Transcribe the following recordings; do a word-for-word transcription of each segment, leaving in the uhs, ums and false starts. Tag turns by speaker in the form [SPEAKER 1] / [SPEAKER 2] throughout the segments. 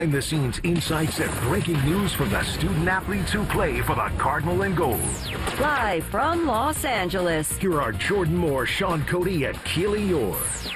[SPEAKER 1] Behind the scenes insights and breaking news from the student athletes who play for the Cardinal and Gold.
[SPEAKER 2] Live from Los Angeles.
[SPEAKER 1] Here are Jordan Moore, Sean Cody, and Keely Orr.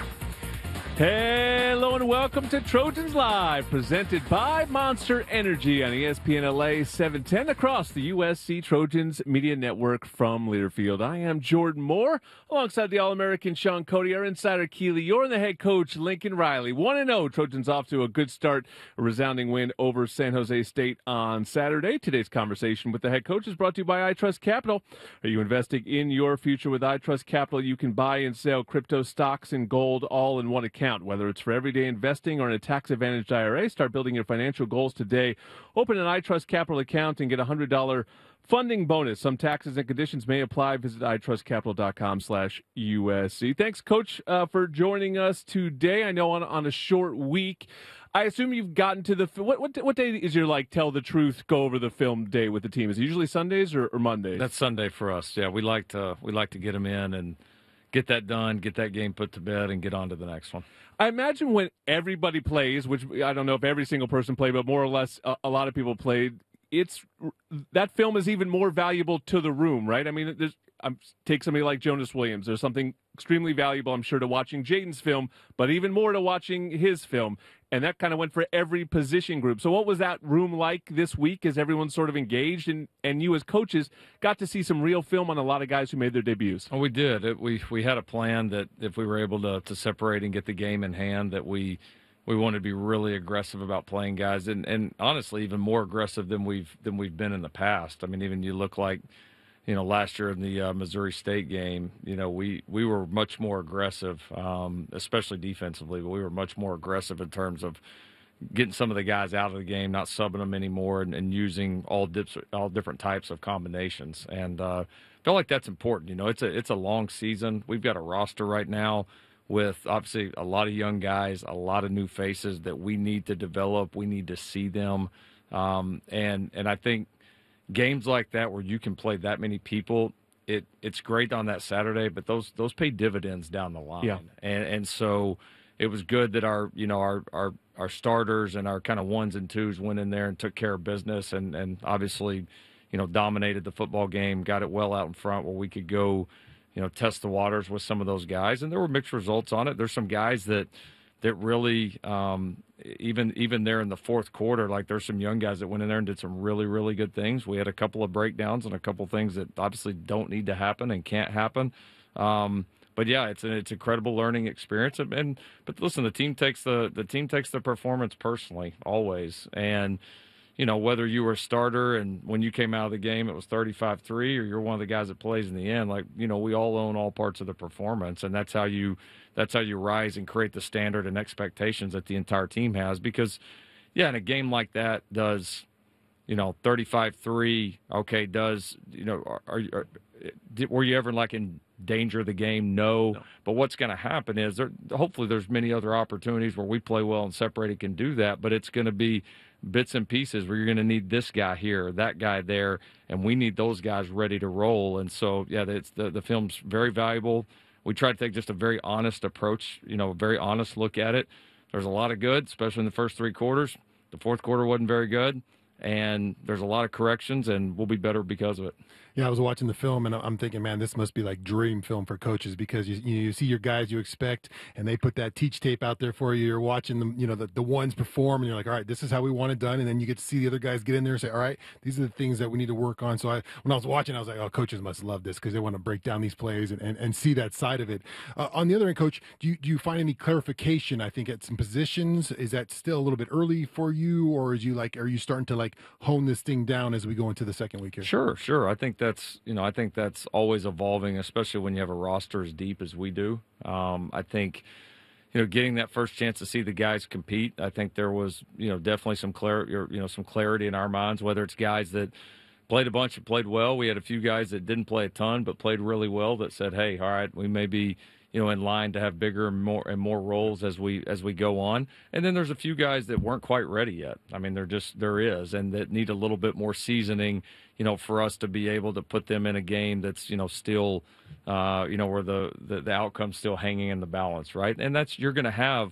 [SPEAKER 3] Hello and welcome to Trojans Live, presented by Monster Energy on E S P N L A seven ten across the U S C Trojans Media Network from Learfield. I am Jordan Moore, alongside the All-American Sean Cody, our insider Keely Orr, and the head coach Lincoln Riley. one and oh, Trojans off to a good start, a resounding win over San Jose State on Saturday. Today's conversation with the head coach is brought to you by iTrust Capital. Are you investing in your future with iTrust Capital? You can buy and sell crypto, stocks, and gold all in one account. Whether it's for everyday investing or in a tax-advantaged I R A, start building your financial goals today. Open an iTrust Capital account and get a one hundred dollars funding bonus. Some taxes and conditions may apply. Visit itrustcapital.com slash USC. Thanks, Coach, uh, for joining us today. I know on, on a short week. I assume you've gotten to the what, – what, what day is your, like, tell the truth, go over the film day with the team? Is it usually Sundays or, or Mondays?
[SPEAKER 4] That's Sunday for us. Yeah, we like to we like to get them in and get that done, get that game put to bed, and get on to the next one.
[SPEAKER 3] I imagine when everybody plays, which I don't know if every single person played, but more or less a, a lot of people played, it's that film is even more valuable to the room, right? I mean, there's, I'm, take somebody like Jonas Williams. There's something extremely valuable, I'm sure, to watching Jaden's film, but even more to watching his film. And that kind of went for every position group. So what was that room like this week as everyone sort of engaged? And, and you as coaches got to see some real film on a lot of guys who made their debuts.
[SPEAKER 4] Oh, we did. It, we we had a plan that if we were able to, to separate and get the game in hand, that we we wanted to be really aggressive about playing guys. And, and honestly, even more aggressive than we've than we've been in the past. I mean, even you look like, you know, last year in the uh, Missouri State game, you know, we, we were much more aggressive, um, especially defensively, but we were much more aggressive in terms of getting some of the guys out of the game, not subbing them anymore, and, and using all dips, all different types of combinations. And uh, I feel like that's important. You know, it's a it's a long season. We've got a roster right now with obviously a lot of young guys, a lot of new faces that we need to develop. We need to see them, um, and and I think games like that where you can play that many people, it it's great on that Saturday, but those those pay dividends down the line.
[SPEAKER 3] Yeah.
[SPEAKER 4] And and so it was good that our you know our our, our starters and our kind of ones and twos went in there and took care of business, and, and obviously, you know, dominated the football game, got it well out in front where we could go, you know, test the waters with some of those guys. And there were mixed results on it. There's some guys that that really um, even even there in the fourth quarter, like there's some young guys that went in there and did some really, really good things. We had a couple of breakdowns and a couple of things that obviously don't need to happen and can't happen. Um, but yeah, it's an it's a incredible learning experience. And, and but listen, the team takes the the team takes the performance personally always. And you know, whether you were a starter and when you came out of the game it was thirty-five three, or you're one of the guys that plays in the end, like, you know, we all own all parts of the performance, and that's how you that's how you rise and create the standard and expectations that the entire team has. Because, yeah, in a game like that, does, you know, thirty-five three, okay, does, you know, are, are, are did, were you ever, like, in danger of the game? No. no. But what's going to happen is there, hopefully there's many other opportunities where we play well and separated can do that, but it's going to be bits and pieces where you're going to need this guy here, that guy there, and we need those guys ready to roll. And so, yeah, it's, the, the film's very valuable. We try to take just a very honest approach, you know, a very honest look at it. There's a lot of good, especially in the first three quarters. The fourth quarter wasn't very good, and there's a lot of corrections, and we'll be better because of it.
[SPEAKER 5] Yeah, I was watching the film, and I'm thinking, man, this must be like dream film for coaches, because you you, see your guys you expect, and they put that teach tape out there for you. You're watching them, you know, the, the ones perform, and you're like, all right, this is how we want it done. And then you get to see the other guys get in there and say, all right, these are the things that we need to work on. So I, when I was watching, I was like, oh, coaches must love this because they want to break down these plays and, and, and see that side of it. Uh, on the other end, Coach, do you, do you find any clarification, I think, at some positions? Is that still a little bit early for you, or is you like, are you starting to like hone this thing down as we go into the second week here?
[SPEAKER 4] Sure, sure. I think that's, you know, I think that's always evolving, especially when you have a roster as deep as we do. Um, I think, you know, getting that first chance to see the guys compete, I think there was, you know, definitely some clarity, you know, some clarity in our minds, whether it's guys that played a bunch and played well. We had a few guys that didn't play a ton but played really well that said, hey, all right, we may be, you know, in line to have bigger and more and more roles as we as we go on. And then there's a few guys that weren't quite ready yet. I mean, there just there is, and that need a little bit more seasoning, you know, for us to be able to put them in a game that's, you know, still, uh, you know, where the, the the outcome's still hanging in the balance, right? And that's you're going to have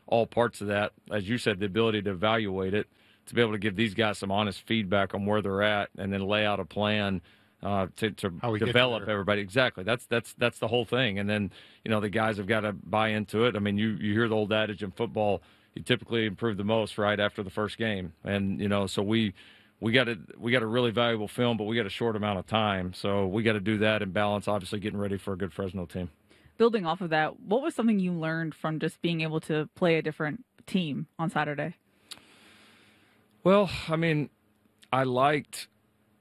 [SPEAKER 4] all parts of that. As you said, the ability to evaluate it, to be able to give these guys some honest feedback on where they're at, and then lay out a plan uh, to, to develop everybody. Exactly. That's that's that's the whole thing. And then, you know, the guys have got to buy into it. I mean, you, you hear the old adage in football, you typically improve the most right after the first game. And, you know, so we we got a, we got a really valuable film, but we got a short amount of time. So we got to do that and balance, obviously, getting ready for a good Fresno team.
[SPEAKER 6] Building off of that, what was something you learned from just being able to play a different team on Saturday?
[SPEAKER 4] Well, I mean, I liked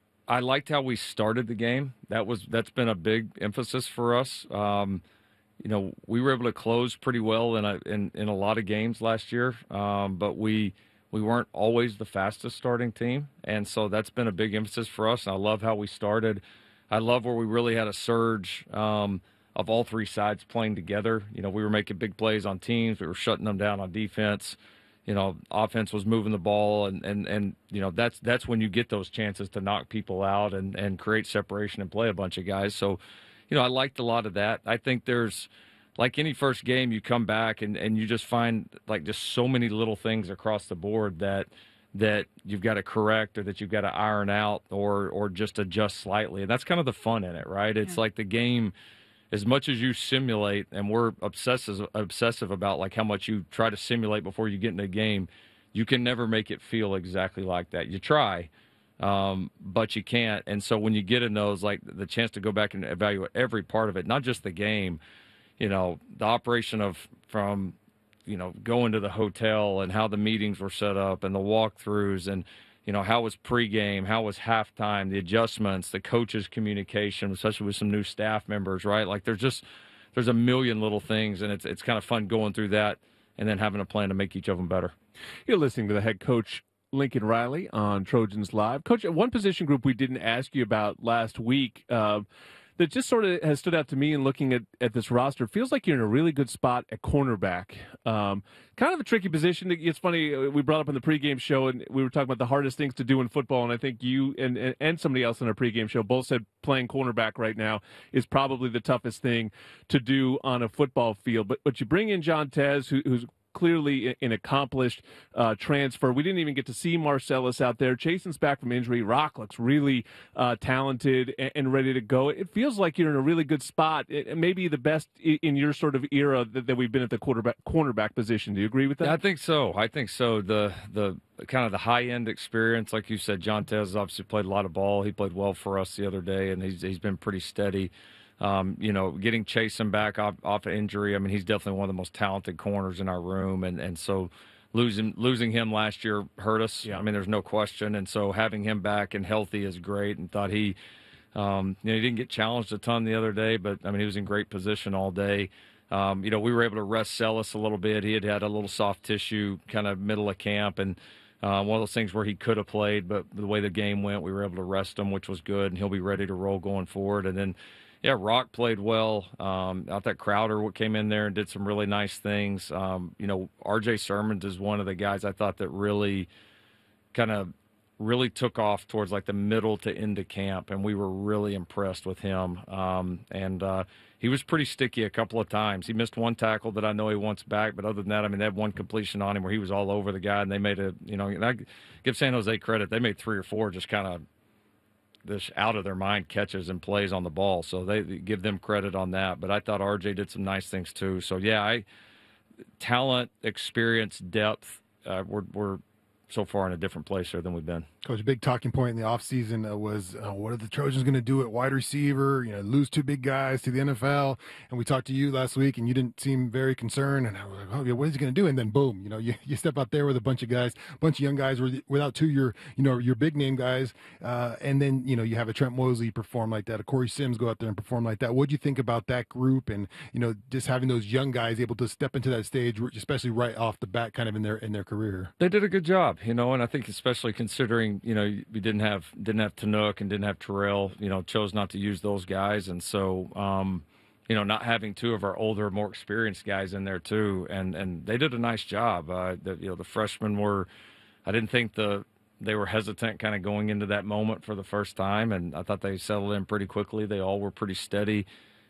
[SPEAKER 4] I liked how we started the game. That was that's been a big emphasis for us. Um, you know, we were able to close pretty well in a in, in a lot of games last year, um, but we we weren't always the fastest starting team, and so that's been a big emphasis for us. And I love how we started. I love where we really had a surge um, of all three sides playing together. You know, we were making big plays on teams. We were shutting them down on defense. You know, offense was moving the ball, and, and, and you know, that's that's when you get those chances to knock people out and, and create separation and play a bunch of guys. So, you know, I liked a lot of that. I think there's, like any first game, you come back and, and you just find, like, just so many little things across the board that that you've got to correct or that you've got to iron out or or just adjust slightly. And that's kind of the fun in it, right? It's yeah. like the game – as much as you simulate, and we're obsessive obsessive about like how much you try to simulate before you get in a game, you can never make it feel exactly like that. You try, um, but you can't. And so when you get in those, like the chance to go back and evaluate every part of it, not just the game, you know, the operation of from, you know, going to the hotel and how the meetings were set up and the walkthroughs and, you know, how was pregame, how was halftime, the adjustments, the coaches' communication, especially with some new staff members, right? Like there's just there's a million little things, and it's it's kind of fun going through that and then having a plan to make each of them better.
[SPEAKER 3] You're listening to the head coach, Lincoln Riley, on Trojans Live. Coach, one position group we didn't ask you about last week uh, that just sort of has stood out to me in looking at, at this roster, feels like you're in a really good spot at cornerback. Um, kind of a tricky position. It's funny, we brought up in the pregame show, and we were talking about the hardest things to do in football, and I think you and, and, and somebody else in our pregame show both said playing cornerback right now is probably the toughest thing to do on a football field. But, but you bring in John Tez, who, who's clearly an accomplished uh, transfer. We didn't even get to see Marcellus out there. Chasen's back from injury. Rock looks really uh, talented and, and ready to go. It feels like you're in a really good spot. It, maybe the best in your sort of era that, that we've been at the quarterback cornerback position. Do you agree with that?
[SPEAKER 4] Yeah, I think so. I think so. The the kind of the high end experience, like you said, John Tez obviously played a lot of ball. He played well for us the other day, and he's he's been pretty steady. Um, you know, getting Chasen back off, off of injury, I mean, he's definitely one of the most talented corners in our room, and, and so losing losing him last year hurt us. Yeah. I mean, there's no question, and so having him back and healthy is great, and thought he, um, you know, he didn't get challenged a ton the other day, but, I mean, he was in great position all day. Um, you know, we were able to rest Sellis a little bit. He had had a little soft tissue kind of middle of camp, and uh, one of those things where he could have played, but the way the game went, we were able to rest him, which was good, and he'll be ready to roll going forward. And then, yeah, Rock played well. Um, I thought Crowder came in there and did some really nice things. Um, you know, R J Sermons is one of the guys I thought that really kind of really took off towards like the middle to end of camp, and we were really impressed with him. Um, and uh, he was pretty sticky a couple of times. He missed one tackle that I know he wants back, but other than that, I mean, they had one completion on him where he was all over the guy, and they made a, you know, and I give San Jose credit. They made three or four just kind of this out of their mind catches and plays on the ball. So they give them credit on that. But I thought R J did some nice things too. So yeah, I talent, experience, depth, uh, we're, we're so far in a different place here than we've been.
[SPEAKER 5] Coach, a big talking point in the offseason uh, was uh, what are the Trojans going to do at wide receiver? You know, lose two big guys to the N F L. And we talked to you last week, and you didn't seem very concerned. And I was like, oh, yeah, what is he going to do? And then boom, you know, you, you step out there with a bunch of guys, a bunch of young guys without two your, you know, your big name guys. Uh, and then, you know, you have a Trent Mosley perform like that, a Corey Sims go out there and perform like that. What do you think about that group? And, you know, just having those young guys able to step into that stage, especially right off the bat, kind of in their in their career.
[SPEAKER 4] They did a good job, you know, and I think especially considering, you know, we didn't have didn't have Tanook and didn't have Terrell, you know, chose not to use those guys, and so um, you know, not having two of our older, more experienced guys in there too, and and they did a nice job. Uh, the, you know, the freshmen were, I didn't think the they were hesitant kind of going into that moment for the first time, and I thought they settled in pretty quickly. They all were pretty steady.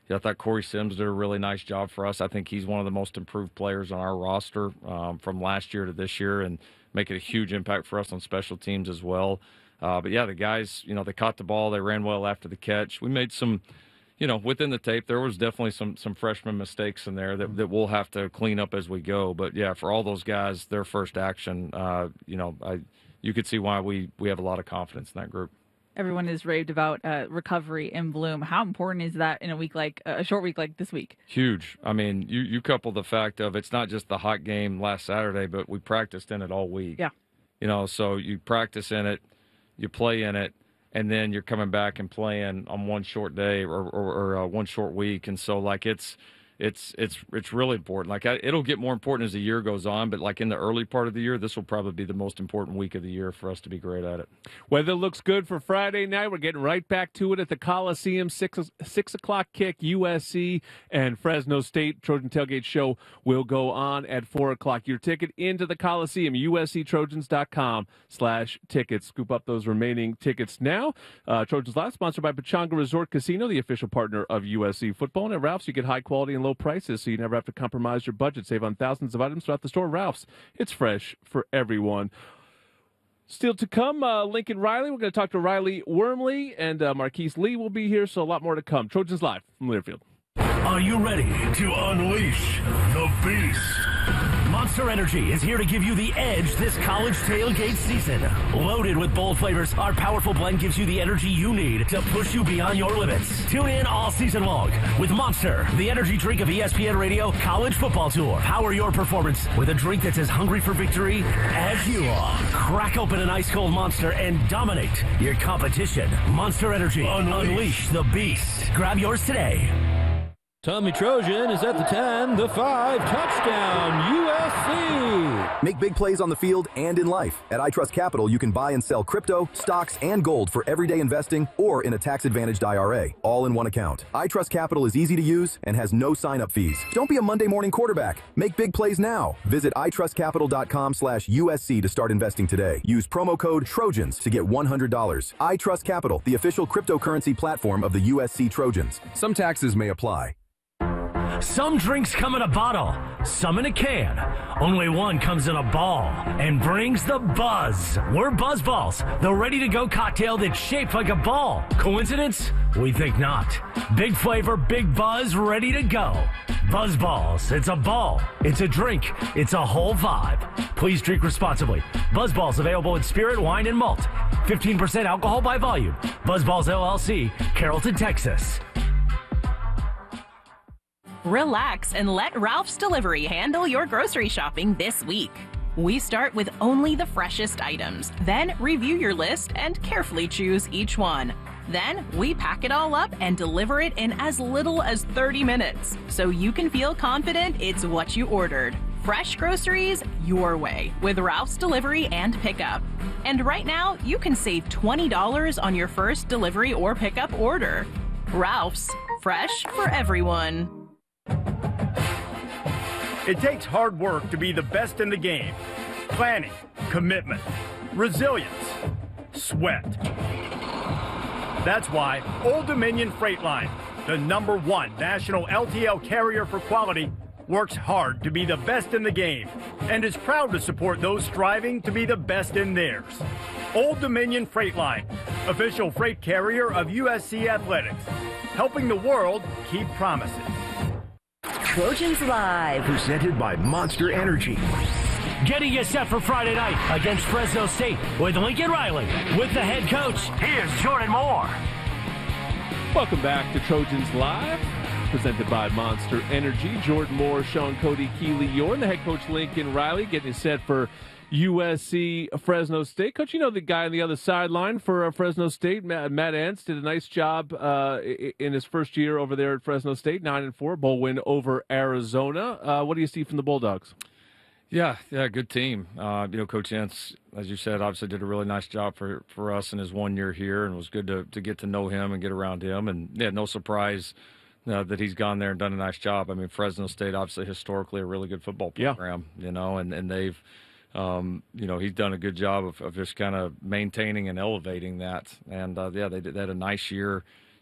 [SPEAKER 4] Yeah, I thought Corey Sims did a really nice job for us. I think he's one of the most improved players on our roster um, from last year to this year, and making a huge impact for us on special teams as well. Uh, but, yeah, the guys, you know, they caught the ball. They ran well after the catch. We made some, you know, within the tape, there was definitely some some freshman mistakes in there that, that we'll have to clean up as we go. But, yeah, for all those guys, their first action, uh, you know, I, you could see why we, we have a lot of confidence in that group.
[SPEAKER 6] Everyone is raved about uh, recovery in Bloom. How important is that in a week like a short week like this week?
[SPEAKER 4] Huge. I mean, you, you couple the fact of it's not just the hot game last Saturday, but we practiced in it all week.
[SPEAKER 6] Yeah.
[SPEAKER 4] You know, so you practice in it, you play in it, and then you're coming back and playing on one short day or, or, or uh, one short week. And so, like, it's it's it's it's really important. Like, I, it'll get more important as the year goes on, but, like, in the early part of the year, this will probably be the most important week of the year for us to be great at it.
[SPEAKER 3] Weather looks good for Friday night. We're getting right back to it at the Coliseum. Six, six o'clock kick, U S C and Fresno State. Trojan Tailgate Show will go on at four o'clock. Your ticket into the Coliseum, U S C Trojans dot com slash tickets. Scoop up those remaining tickets now. Uh, Trojans Live, sponsored by Pechanga Resort Casino, the official partner of U S C football. And at Ralph's, you get high quality and low prices, so you never have to compromise your budget. Save on thousands of items throughout the store. Ralph's, it's fresh for everyone. Still to come, uh, Lincoln Riley. We're going to talk to Riley Wormley, and uh, Marquise Lee will be here, so a lot more to come. Trojans Live from Learfield.
[SPEAKER 1] Are you ready to unleash the beast? Monster Energy is here to give you the edge this college tailgate season. Loaded with bold flavors, our powerful blend gives you the energy you need to push you beyond your limits. Tune in all season long with Monster, the energy drink of E S P N Radio College Football Tour. Power your performance with a drink that's as hungry for victory as you are. Crack open an ice-cold Monster and dominate your competition. Monster Energy. Unleash, Unleash the beast. Grab yours today.
[SPEAKER 7] Tommy Trojan is at the ten, the five, touchdown, U S C.
[SPEAKER 8] Make big plays on the field and in life. At iTrust Capital, you can buy and sell crypto, stocks, and gold for everyday investing or in a tax-advantaged I R A, all in one account. iTrust Capital is easy to use and has no sign-up fees. Don't be a Monday morning quarterback. Make big plays now. Visit itrustcapital.com slash USC to start investing today. Use promo code Trojans to get one hundred dollars. iTrust Capital, the official cryptocurrency platform of the U S C Trojans. Some taxes may apply.
[SPEAKER 1] Some drinks come in a bottle, some in a can. Only one comes in a ball and brings the buzz. We're Buzz Balls, the ready-to-go cocktail that's shaped like a ball. Coincidence? We think not. Big flavor, big buzz, ready to go. Buzz Balls. It's a ball. It's a drink. It's a whole vibe. Please drink responsibly. Buzz Balls available in spirit, wine, and malt. fifteen percent alcohol by volume. Buzz Balls L L C, Carrollton, Texas.
[SPEAKER 9] Relax and let Ralph's Delivery handle your grocery shopping this week. We start with only the freshest items, then review your list and carefully choose each one. Then we pack it all up and deliver it in as little as thirty minutes, so you can feel confident it's what you ordered. Fresh groceries your way with Ralph's Delivery and Pickup. And right now, you can save twenty dollars on your first delivery or pickup order. Ralph's, fresh for everyone.
[SPEAKER 10] It takes hard work to be the best in the game. Planning, commitment, resilience, sweat. That's why Old Dominion Freight Line, the number one national L T L carrier for quality, works hard to be the best in the game and is proud to support those striving to be the best in theirs. Old Dominion Freight Line, official freight carrier of U S C Athletics, helping the world keep promises.
[SPEAKER 2] Trojans Live.
[SPEAKER 1] Presented by Monster Energy.
[SPEAKER 10] Getting you set for Friday night against Fresno State with Lincoln Riley. With the head coach, here's Jordan Moore.
[SPEAKER 3] Welcome back to Trojans Live, presented by Monster Energy. Jordan Moore, Sean Cody, Keely Yorn, the head coach Lincoln Riley, getting you set for U S C Fresno State. Coach, you know the guy on the other sideline for uh, Fresno State, Matt, Matt Entz, did a nice job uh, in his first year over there at Fresno State, nine and four, bowl win over Arizona. Uh, what do you see from the Bulldogs?
[SPEAKER 4] Yeah, yeah, good team. Uh, you know, Coach Entz, as you said, obviously did a really nice job for, for us in his one year here, and it was good to, to get to know him and get around him. And, yeah, no surprise uh, that he's gone there and done a nice job. I mean, Fresno State, obviously, historically a really good football program, yeah. you know, and, and they've – Um, you know, he's done a good job of, of just kind of maintaining and elevating that. And, uh, yeah, they, did, they had a nice year,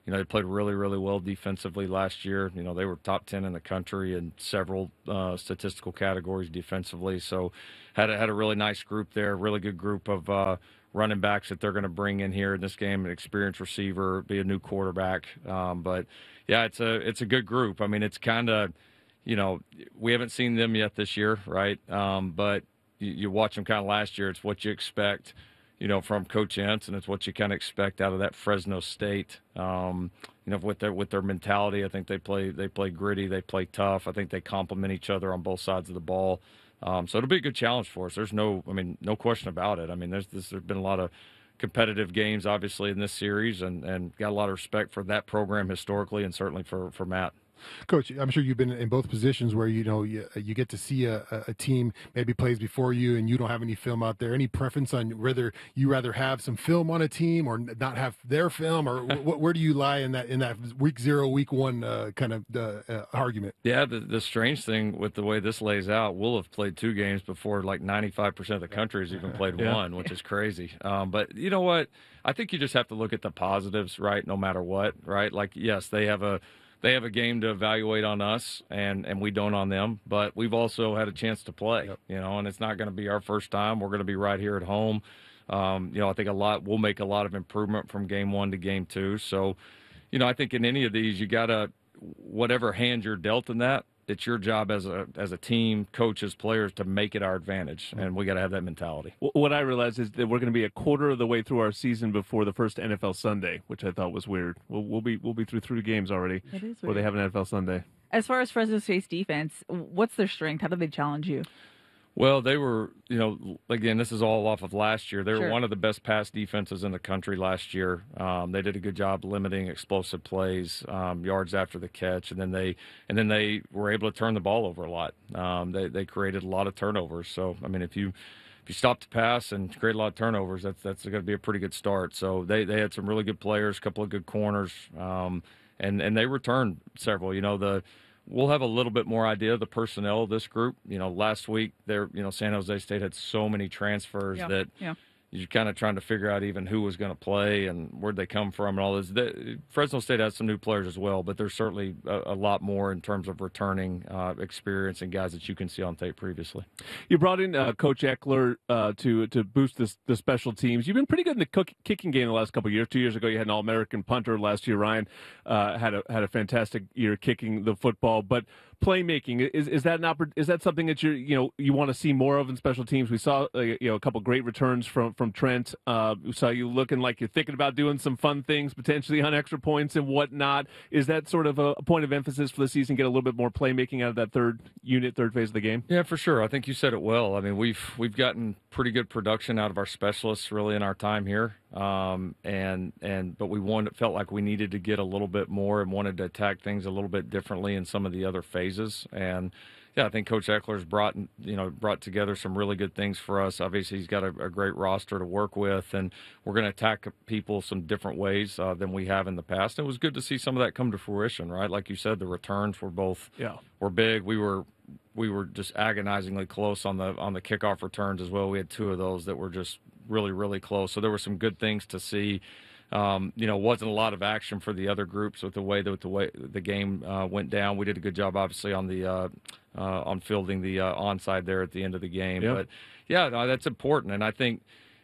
[SPEAKER 4] You know, they played really, really well defensively last year. You know, they were top ten in the country in several uh, statistical categories defensively. So had a, had a really nice group there, really good group of uh, running backs that they're going to bring in here in this game, an experienced receiver, be a new quarterback. Um, but, yeah, it's a it's a good group. I mean, it's kind of, you know, we haven't seen them yet this year, right? Um, but you, you watch them kind of last year. It's what you expect, you know, from Coach Entz, and it's what you kind of expect out of that Fresno State. Um, you know, with their with their mentality, I think they play they play gritty, they play tough. I think they complement each other on both sides of the ball. Um, so it'll be a good challenge for us. There's no, I mean, no question about it. I mean, there's this, there's been a lot of competitive games, obviously, in this series, and, and got a lot of respect for that program historically, and certainly for for Matt.
[SPEAKER 5] Coach, I'm sure you've been in both positions where, you know, you, you get to see a, a team maybe plays before you and you don't have any film out there. Any preference on whether you rather have some film on a team or not have their film, or wh- where do you lie in that in that week zero, week one uh, kind of uh, uh, argument?
[SPEAKER 4] Yeah, the, the strange thing with the way this lays out, we'll have played two games before like ninety-five percent of the country has even played yeah. one, which is crazy. Um, but you know what? I think you just have to look at the positives, right, no matter what, right? Like, yes, they have a They have a game to evaluate on us, and, and we don't on them. But we've also had a chance to play, yep. you know, and it's not going to be our first time. We're going to be right here at home. Um, you know, I think a lot we'll make a lot of improvement from game one to game two. So, you know, I think in any of these, you got to, whatever hand you're dealt in that, it's your job as a as a team, coaches, players, to make it our advantage, and we got to have that mentality.
[SPEAKER 3] What I realized is that we're going to be a quarter of the way through our season before the first N F L Sunday, which I thought was weird. We'll, we'll be we'll be through three games already,
[SPEAKER 6] it is weird.
[SPEAKER 3] Where they have an N F L Sunday.
[SPEAKER 6] As far as Fresno State's defense, what's their strength? How do they challenge you?
[SPEAKER 4] Well, they were, you know, again, this is all off of last year. They were
[SPEAKER 6] sure.
[SPEAKER 4] one of the best pass defenses in the country last year. Um, they did a good job limiting explosive plays, um, yards after the catch, and then they and then they were able to turn the ball over a lot. Um, they they created a lot of turnovers. So, I mean, if you if you stop the pass and create a lot of turnovers, that's that's going to be a pretty good start. So they they had some really good players, a couple of good corners, um, and and they returned several. You know, the We'll have a little bit more idea of the personnel of this group. You know, last week, there, you know, San Jose State had so many transfers
[SPEAKER 6] yeah.
[SPEAKER 4] that
[SPEAKER 6] yeah.
[SPEAKER 4] you're kind of trying to figure out even who was going to play and where'd they come from and all this. The, Fresno State has some new players as well, but there's certainly a, a lot more in terms of returning uh, experience and guys that you can see on tape previously.
[SPEAKER 3] You brought in uh, Coach Eckler uh, to to boost this, the special teams. You've been pretty good in the cook, kicking game the last couple of years. Two years ago, you had an All-American punter. Last year, Ryan uh, had a had a fantastic year kicking the football, but playmaking, is is that an oppor- is that something that you you know you want to see more of in special teams? We saw uh, you know a couple great returns from from Trent. Uh, we saw you looking like you're thinking about doing some fun things potentially on extra points and whatnot. Is that sort of a, a point of emphasis for the season? Get a little bit more playmaking out of that third unit, third phase of the game.
[SPEAKER 4] Yeah, for sure. I think you said it well. I mean, we've we've gotten pretty good production out of our specialists really in our time here. Um, and and but we wanted, felt like we needed to get a little bit more and wanted to attack things a little bit differently in some of the other phases. And yeah, I think Coach Eckler's brought you know brought together some really good things for us. Obviously, he's got a, a great roster to work with, and we're going to attack people some different ways uh, than we have in the past. And it was good to see some of that come to fruition, right? Like you said, the returns were both
[SPEAKER 3] yeah.
[SPEAKER 4] were big. We were we were just agonizingly close on the on the kickoff returns as well. We had two of those that were just really, really close. So there were some good things to see. Um, you know, wasn't a lot of action for the other groups with the way that the way the game uh, went down. We did a good job, obviously, on the uh, uh, on fielding the uh, onside there at the end of the game.
[SPEAKER 3] Yep.
[SPEAKER 4] But yeah, no, that's important, and I think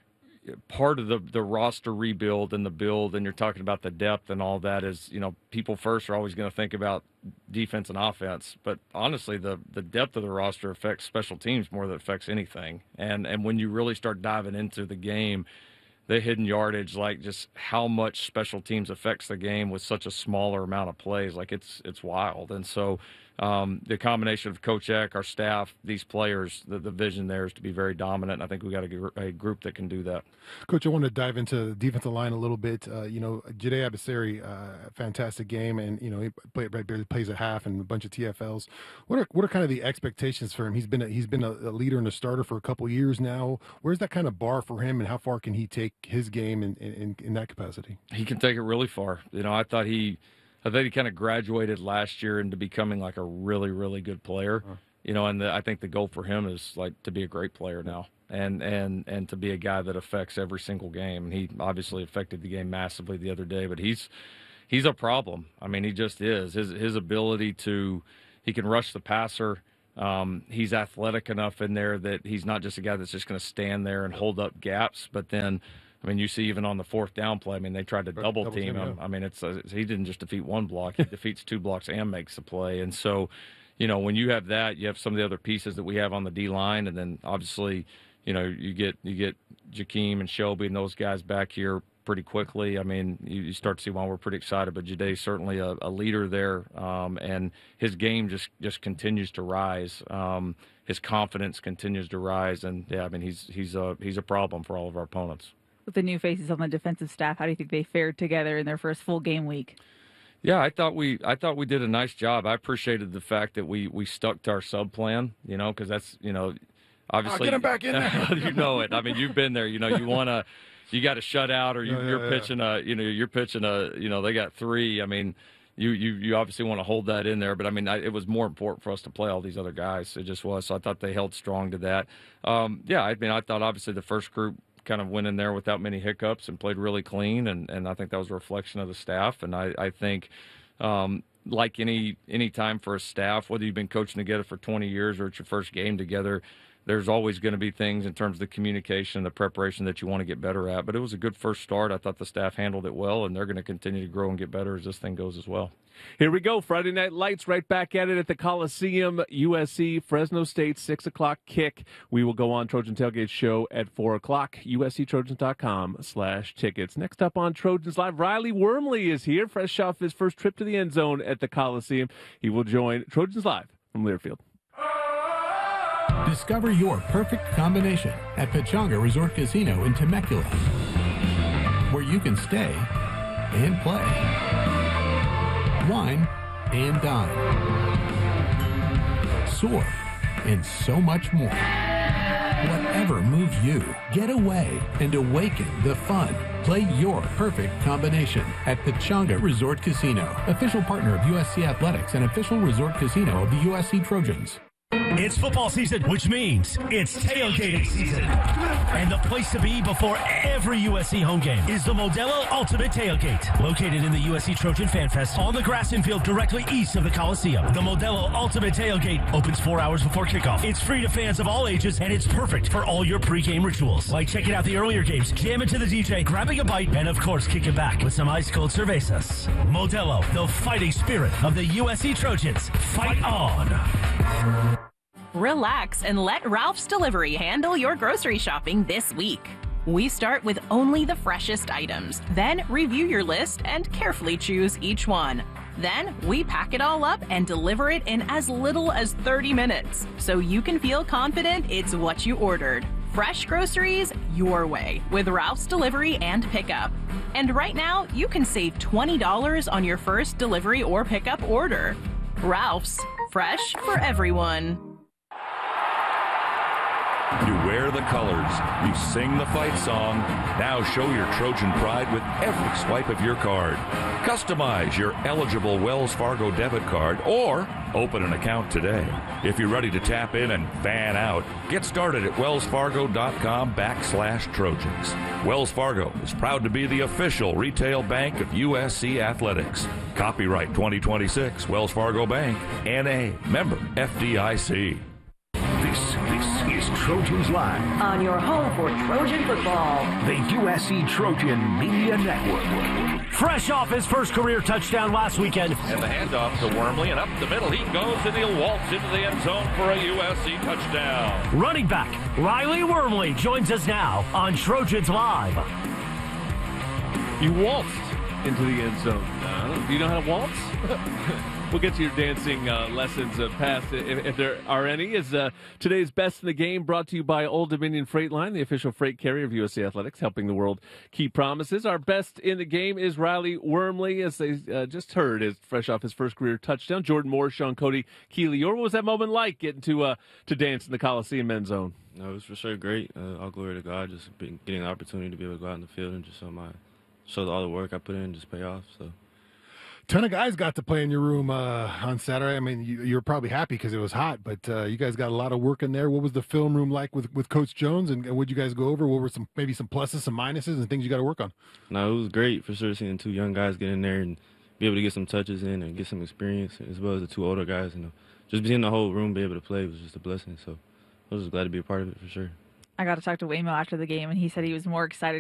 [SPEAKER 4] part of the the roster rebuild and the build, and you're talking about the depth and all that, is, you know, people first are always going to think about defense and offense, but honestly, the the depth of the roster affects special teams more than it affects anything. And and when you really start diving into the game, the hidden yardage, like just how much special teams affects the game with such a smaller amount of plays, like it's it's wild. And so um, the combination of Coach Eck, our staff, these players, the, the vision there is to be very dominant. And I think we got a, gr- a group that can do that.
[SPEAKER 5] Coach, I want to dive into the defensive line a little bit. Uh, you know, Jide Abasari, uh, fantastic game, and you know he play, barely plays at half and a bunch of T F Ls. What are what are kind of the expectations for him? He's been a, he's been a, a leader and a starter for a couple years now. Where's that kind of bar for him, and how far can he take his game in in, in that capacity?
[SPEAKER 4] He can take it really far. You know, I thought he. I think he kind of graduated last year into becoming like a really, really good player. Uh-huh. You know, and the, I think the goal for him is like to be a great player now, and and and to be a guy that affects every single game. And he obviously affected the game massively the other day, but he's he's a problem. I mean, he just is. His his ability to he can rush the passer. Um, he's athletic enough in there that he's not just a guy that's just going to stand there and hold up gaps. But then, I mean, you see even on the fourth down play, I mean, they tried to double, double team him. Yeah. I mean, it's a, he didn't just defeat one block; he defeats two blocks and makes the play. And so, you know, when you have that, you have some of the other pieces that we have on the D line, and then obviously, you know, you get you get Jakeem and Shelby and those guys back here pretty quickly. I mean, you, you start to see why we're pretty excited. But Jaday's certainly a, a leader there, um, and his game just, just continues to rise. Um, his confidence continues to rise, and yeah, I mean, he's he's a he's a problem for all of our opponents.
[SPEAKER 6] With the new faces on the defensive staff, how do you think they fared together in their first full game week?
[SPEAKER 4] Yeah, I thought we I thought we did a nice job. I appreciated the fact that we we stuck to our sub plan, you know, because that's you know, obviously
[SPEAKER 5] oh, get him back in there.
[SPEAKER 4] You know it. I mean, you've been there. You know, you want to. You got to shut out, or you,
[SPEAKER 5] yeah, yeah,
[SPEAKER 4] you're
[SPEAKER 5] yeah.
[SPEAKER 4] pitching a, you know, you're pitching a, you know, they got three. I mean, you you, you obviously want to hold that in there, but I mean, I, it was more important for us to play all these other guys. It just was. So I thought they held strong to that. Um, yeah, I mean, I thought obviously the first group kind of went in there without many hiccups and played really clean, and, and I think that was a reflection of the staff. And I, I think, um, like any any time for a staff, whether you've been coaching together for twenty years or it's your first game together, there's always going to be things in terms of the communication and the preparation that you want to get better at. But it was a good first start. I thought the staff handled it well, and they're going to continue to grow and get better as this thing goes as well.
[SPEAKER 3] Here we go. Friday Night Lights right back at it at the Coliseum. U S C, Fresno State, six o'clock kick. We will go on Trojan Tailgate Show at four o'clock. U S C Trojans dot com slash tickets. Next up on Trojans Live, Riley Wormley is here, fresh off his first trip to the end zone at the Coliseum. He will join Trojans Live from Learfield.
[SPEAKER 11] Discover your perfect combination at Pechanga Resort Casino in Temecula, where you can stay and play, wine and dine, soar, and so much more. Whatever moves you, get away and awaken the fun. Play your perfect combination at Pechanga Resort Casino, official partner of U S C Athletics and official resort casino of the U S C Trojans.
[SPEAKER 1] It's football season, which means it's tailgating season. And the place to be before every U S C home game is the Modelo Ultimate Tailgate. Located in the U S C Trojan Fan Fest on the grass infield directly east of the Coliseum. The Modelo Ultimate Tailgate opens four hours before kickoff. It's free to fans of all ages, and it's perfect for all your pregame rituals. Like checking out the earlier games, jamming to the D J, grabbing a bite, and of course kicking back with some ice-cold cervezas. Modelo, the fighting spirit of the U S C Trojans. Fight on!
[SPEAKER 9] Relax and let Ralph's Delivery handle your grocery shopping this week. We start with only the freshest items, then review your list and carefully choose each one. Then we pack it all up and deliver it in as little as thirty minutes, so you can feel confident it's what you ordered. Fresh groceries your way with Ralph's Delivery and Pickup. And right now, you can save twenty dollars on your first delivery or pickup order. Ralph's, fresh for everyone.
[SPEAKER 12] You wear the colors, you sing the fight song. Now show your Trojan pride with every swipe of your card. Customize your eligible Wells Fargo debit card or open an account today. If you're ready to tap in and fan out, get started at wellsfargo.com backslash Trojans. Wells Fargo is proud to be the official retail bank of U S C Athletics. Copyright twenty twenty-six, Wells Fargo Bank, N A, member F D I C.
[SPEAKER 13] This, this is Trojans Live.
[SPEAKER 2] On your home for Trojan football.
[SPEAKER 13] The U S C Trojan Media Network.
[SPEAKER 1] Fresh off his first career touchdown last weekend.
[SPEAKER 12] And the handoff to Wormley, and up the middle he goes, and he'll waltz into the end zone for a U S C touchdown.
[SPEAKER 1] Running back Riley Wormley joins us now on Trojans Live.
[SPEAKER 3] You waltzed into the end zone. Uh, do you know how to waltz? We'll get to your dancing uh, lessons uh, past, if, if there are any. Is uh, today's Best in the Game brought to you by Old Dominion Freight Line, the official freight carrier of U S C Athletics, helping the world keep promises. Our Best in the Game is Riley Wormley, as they uh, just heard, is fresh off his first career touchdown. Jordan Moore, Sean Cody, Keely. What was that moment like, getting to uh, to dance in the Coliseum end zone?
[SPEAKER 14] No, it was for sure great. Uh, all glory to God, just being, getting the opportunity to be able to go out in the field and just show my show all the work I put in, just pay off. So.
[SPEAKER 5] ton of guys got to play in your room uh, on Saturday. I mean, you, you're probably happy because it was hot, but uh, you guys got a lot of work in there. What was the film room like with, with Coach Jones, and, and what did you guys go over? What were some maybe some pluses, some minuses, and things you got to work on?
[SPEAKER 14] No, it was great for sure seeing two young guys get in there and be able to get some touches in and get some experience, as well as the two older guys. And just being in the whole room, be able to play was just a blessing. So I was just glad to be a part of it for sure.
[SPEAKER 6] I got to talk to Waymo after the game, and he said he was more excited